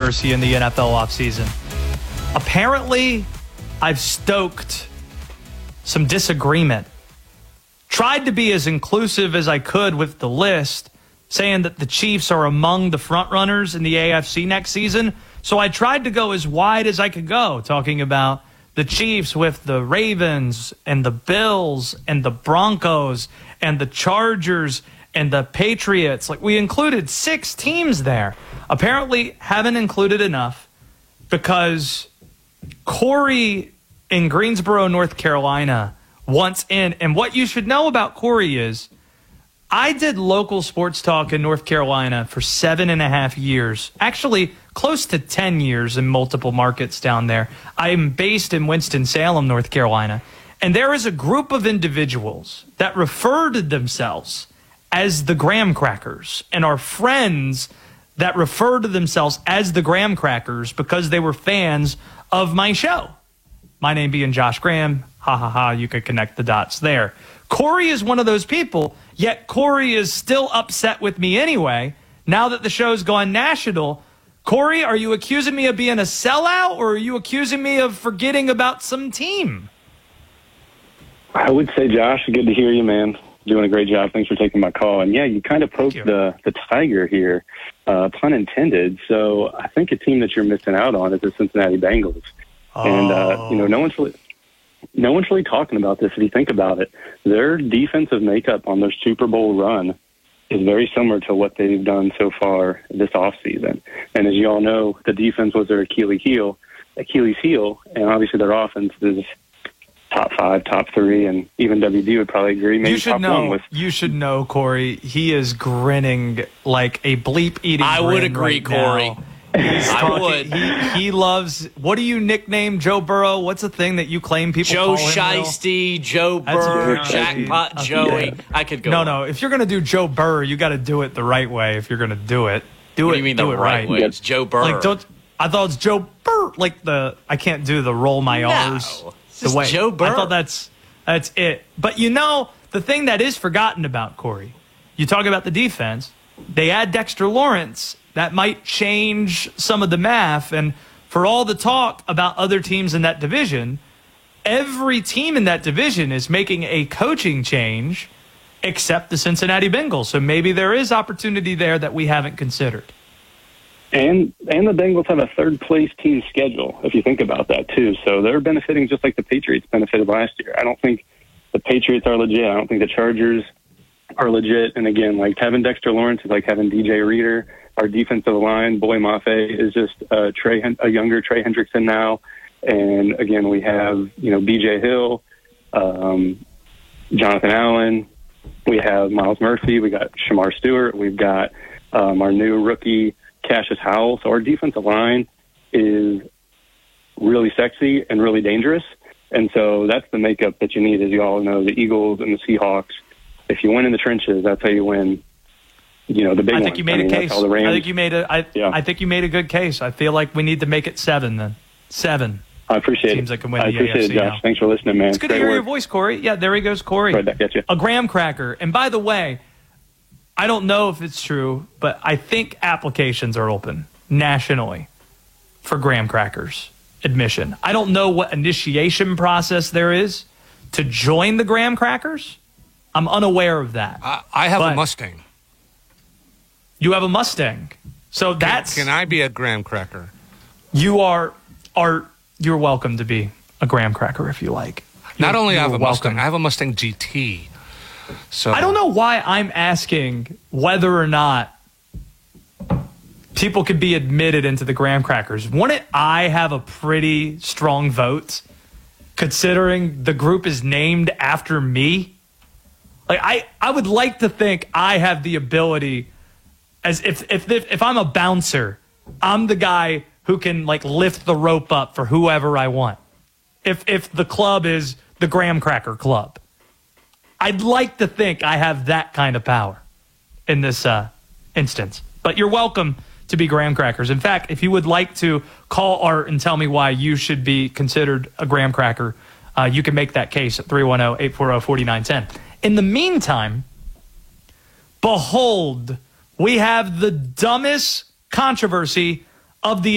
controversy in the NFL offseason. Apparently, I've stoked some disagreement. Tried to be as inclusive as I could with the list, saying that the Chiefs are among the frontrunners in the AFC next season. So I tried to go as wide as I could go, talking about the Chiefs with the Ravens and the Bills and the Broncos and the Chargers and the Patriots. Like, we included 6 teams there. Apparently haven't included enough because Corey in Greensboro, North Carolina wants in. And what you should know about Corey is I did local sports talk in North Carolina for 7.5 years, actually close to 10 years in multiple markets down there. I'm based in Winston-Salem, North Carolina, and there is a group of individuals that refer to themselves as the Graham Crackers and are friends that refer to themselves as the Graham Crackers because they were fans of my show. My name being Josh Graham. Ha ha ha, you could connect the dots there. Corey is one of those people, yet Corey is still upset with me anyway. Now that the show's gone national, Corey, are you accusing me of being a sellout, or are you accusing me of forgetting about some team? I would say, Josh, good to hear you, man. Doing a great job. Thanks for taking my call. And yeah, you kind of poked the tiger here, pun intended. So I think a team that you're missing out on is the Cincinnati Bengals. Oh. And, no one's really talking about this. If you think about it, their defensive makeup on their Super Bowl run is very similar to what they've done so far this offseason. And as you all know, the defense was their Achilles heel, and obviously their offense is top 5, top 3, and even WD would probably agree. Maybe you should know, Corey. He is grinning like a bleep-eating. I would agree, Corey. He loves. What do you nickname Joe Burrow? What's the thing that you claim people Joe call him? Shiesty, Joe Burr, Jackpot Joey. Yeah. I could go. No. If you're gonna do Joe Burr, you got to do it the right way. If you're gonna do it, what do you mean the right way? It's Joe Burr. I thought it's Joe Burr. Like I can't do the roll my R's. The way Joe Burr. I thought that's it. But the thing that is forgotten about, Corey, you talk about the defense. They add Dexter Lawrence. That might change some of the math. And for all the talk about other teams in that division, every team in that division is making a coaching change except the Cincinnati Bengals. So maybe there is opportunity there that we haven't considered. And the Bengals have a third-place team schedule, if you think about that, too. So they're benefiting just like the Patriots benefited last year. I don't think the Patriots are legit. I don't think the Chargers are legit. And, again, like having Dexter Lawrence is like having DJ Reader. Our defensive line, Boy Mafe, is just a younger Trey Hendrickson now. And, again, we have, B.J. Hill, Jonathan Allen. We have Miles Murphy. We got Shamar Stewart. We've got our new rookie, Cassius Howell. So our defensive line is really sexy and really dangerous. And so that's the makeup that you need. As you all know, the Eagles and the Seahawks, if you win in the trenches, that's how you win. The big I think you made a case. I think you made a good case. I feel like we need to make it 7 then. 7. I appreciate teams it. That can win I the appreciate AFC it, Josh. now. Thanks for listening, man. It's good to hear your voice, Corey. Yeah, there he goes, Corey. Right back at you. A Graham Cracker. And by the way, I don't know if it's true, but I think applications are open nationally for Graham Crackers admission. I don't know what initiation process there is to join the Graham Crackers. I'm unaware of that. I have a Mustang. You have a Mustang. So that's... Can I be a Graham Cracker? You're welcome to be a Graham Cracker if you like. Not only I have a Mustang, I have a Mustang GT. So I don't know why I'm asking whether or not people could be admitted into the Graham Crackers. Wouldn't I have a pretty strong vote considering the group is named after me? Like I would like to think I have the ability, as if I'm a bouncer, I'm the guy who can lift the rope up for whoever I want. If the club is the Graham Cracker Club, I'd like to think I have that kind of power in this instance. But you're welcome to be Graham Crackers. In fact, if you would like to call Art and tell me why you should be considered a Graham Cracker, you can make that case at 310-840-4910. In the meantime, behold, we have the dumbest controversy of the